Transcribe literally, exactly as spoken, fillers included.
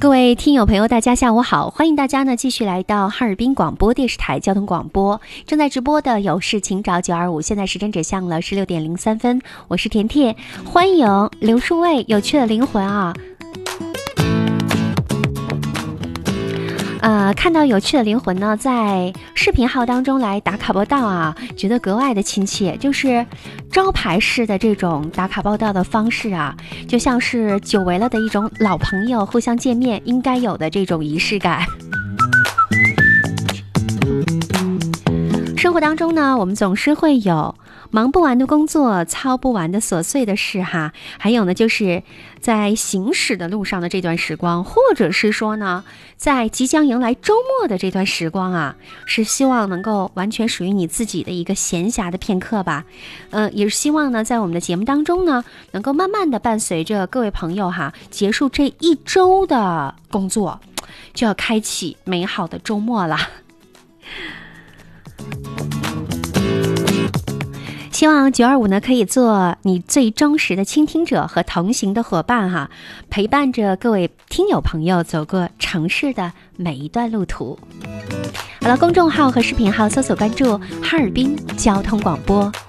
各位听友朋友大家下午好，欢迎大家呢继续来到哈尔滨广播电视台交通广播，正在直播的有事请找九二五，现在时间指向了十六点零三分，我是甜甜，欢迎刘树卫，有趣的灵魂啊。呃，看到有趣的灵魂呢，在视频号当中来打卡报道啊，觉得格外的亲切，就是招牌式的这种打卡报道的方式啊，就像是久违了的一种老朋友互相见面应该有的这种仪式感。生活当中呢，我们总是会有忙不完的工作，操不完的琐碎的事哈，还有呢，就是在行驶的路上的这段时光，或者是说呢，在即将迎来周末的这段时光啊，是希望能够完全属于你自己的一个闲暇的片刻吧。呃，也是希望呢，在我们的节目当中呢，能够慢慢的伴随着各位朋友哈，结束这一周的工作，就要开启美好的周末了。希望九二五呢可以做你最忠实的倾听者和同行的伙伴哈，陪伴着各位听友朋友走过城市的每一段路途。好了，公众号和视频号搜索关注哈尔滨交通广播。